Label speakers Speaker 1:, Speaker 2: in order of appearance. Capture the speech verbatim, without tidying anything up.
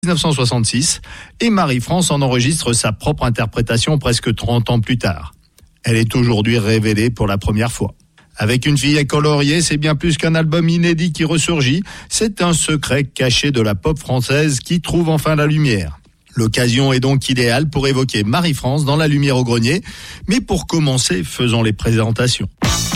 Speaker 1: dix-neuf cent soixante-six et Marie-France en enregistre sa propre interprétation presque trente ans plus tard. Elle est aujourd'hui révélée pour la première fois. Avec Une fille coloriée, c'est bien plus qu'un album inédit qui ressurgit, c'est un secret caché de la pop française qui trouve enfin la lumière. L'occasion est donc idéale pour évoquer Marie-France dans La Lumière au grenier, mais pour commencer, faisons les présentations.